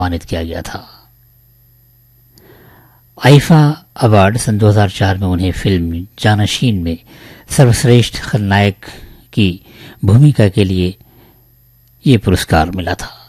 सम्मानित किया गया था। आईफा अवार्ड सन 2004 में उन्हें फिल्म जानशीन में सर्वश्रेष्ठ खलनायक की भूमिका के लिए ये पुरस्कार मिला था।